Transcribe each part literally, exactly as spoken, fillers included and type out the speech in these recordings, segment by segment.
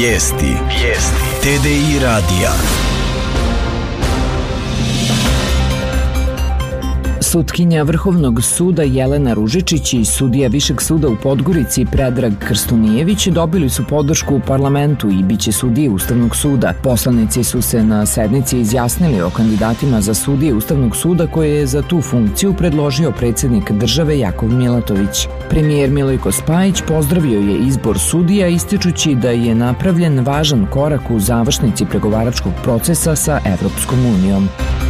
Vijesti. Vijesti. T D I radija. Sutkinja Vrhovnog suda Jelena Ružičić i sudija Višeg suda u Podgorici Predrag Krstunijević dobili su podršku u parlamentu i biće sudije Ustavnog suda. Poslanici su se na sednici izjasnili o kandidatima za sudije Ustavnog suda koje je za tu funkciju predložio predsjednik države Jakov Milatović. Premijer Milojko Spajić pozdravio je izbor sudija ističući da je napravljen važan korak u završnici pregovaračkog procesa sa Evropskom unijom.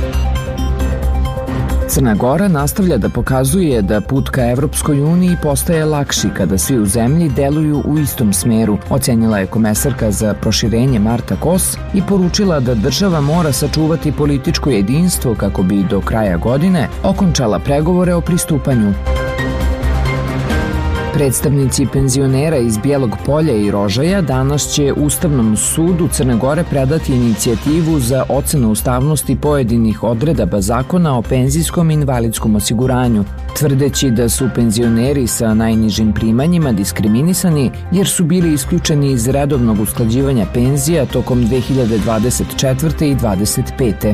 Crna Gora nastavlja da pokazuje da put ka Evropskoj uniji postaje lakši kada svi u zemlji deluju u istom smeru, ocenila je komesarka za proširenje Marta Kos i poručila da država mora sačuvati političko jedinstvo kako bi do kraja godine okončala pregovore o pristupanju. Predstavnici penzionera iz Bijelog Polja i Rožaja danas će Ustavnom sudu Crne Gore predati inicijativu za ocenu ustavnosti pojedinih odredaba zakona o penzijskom i invalidskom osiguranju, tvrdeći da su penzioneri sa najnižim primanjima diskriminisani jer su bili isključeni iz redovnog usklađivanja penzija tokom dve hiljade dvadeset četvrte. i dvadeset pete.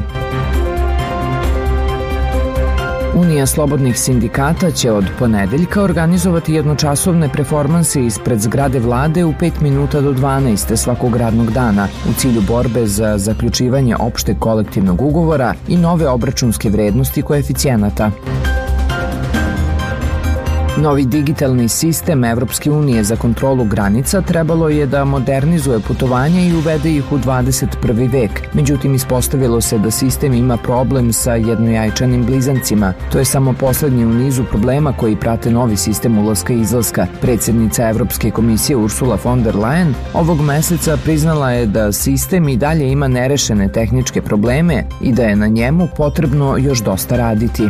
Unija slobodnih sindikata će od ponedeljka organizovati jednočasovne performanse ispred zgrade vlade u pet minuta do dvanaest svakog radnog dana u cilju borbe za zaključivanje opšteg kolektivnog ugovora i nove obračunske vrednosti koeficijenata. Novi digitalni sistem Evropske unije za kontrolu granica trebalo je da modernizuje putovanje i uvede ih u dvadeset prvi vek. Međutim, ispostavilo se da sistem ima problem sa jednojajčanim blizancima. To je samo poslednji u nizu problema koji prate novi sistem ulaska i izlaska. Predsjednica Evropske komisije Ursula von der Leyen ovog meseca priznala je da sistem i dalje ima nerešene tehničke probleme i da je na njemu potrebno još dosta raditi.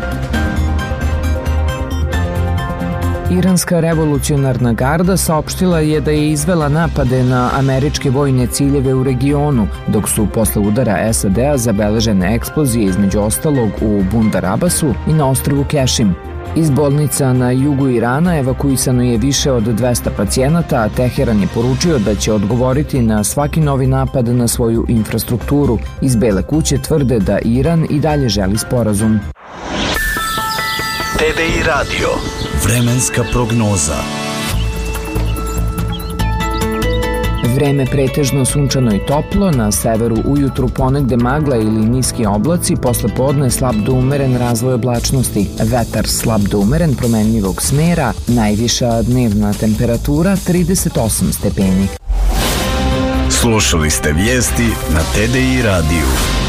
Iranska revolucionarna garda saopštila je da je izvela napade na američke vojne ciljeve u regionu, dok su posle udara S A D-a zabeležene eksplozije između ostalog u Bundar Abbasu i na ostrvu Kešim. Iz bolnica na jugu Irana evakuisano je više od dvesta pacijenata, a Teheran je poručio da će odgovoriti na svaki novi napad na svoju infrastrukturu. Iz Bele kuće tvrde da Iran i dalje želi sporazum. T D I radio. Vremenska prognoza. Vreme pretežno sunčano i toplo, na severu ujutru ponegde magla ili niski oblaci, posle podne slab do umeren razvoj oblačnosti, vetar slab do umeren promenljivog smera, najviša dnevna temperatura trideset osam stepeni. Slušali ste vijesti na T D I radiju.